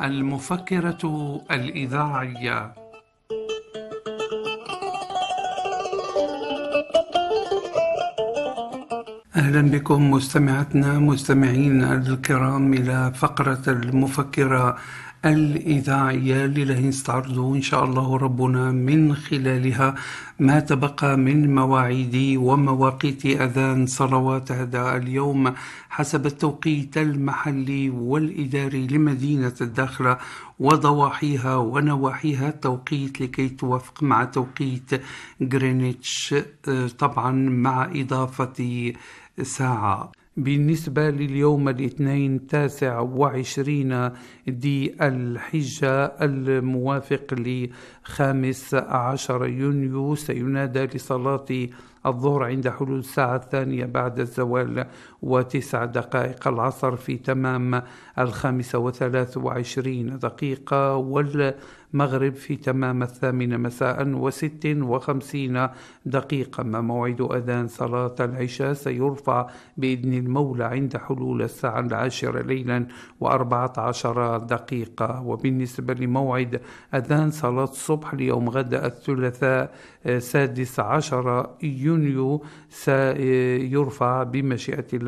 المفكرة الإذاعية. أهلا بكم مستمعتنا مستمعين الكرام إلى فقرة المفكرة الإذاعية اللي نستعرض إن شاء الله ربنا من خلالها ما تبقى من مواعيد ومواقيت أذان صلوات هذا اليوم حسب التوقيت المحلي والإداري لمدينة الداخلة وضواحيها ونواحيها التوقيت لكي توافق مع توقيت غرينتش، طبعا مع إضافة ساعة. بالنسبة لليوم الاثنين 29 ذي الحجة الموافق ل15 يونيو سينادى لصلاة الظهر عند حلول الساعة 2 بعد الزوال و9 دقائق العصر في تمام 5:23 والمغرب في تمام 8 مساء و56 دقيقة. ما موعد أذان صلاة العشاء سيرفع بإذن المولى عند حلول الساعة 10 ليلا و14 دقيقة. وبالنسبة لموعد أذان صلاة الصبح ليوم غد الثلاثاء 16 يونيو سيرفع بمشيئة الله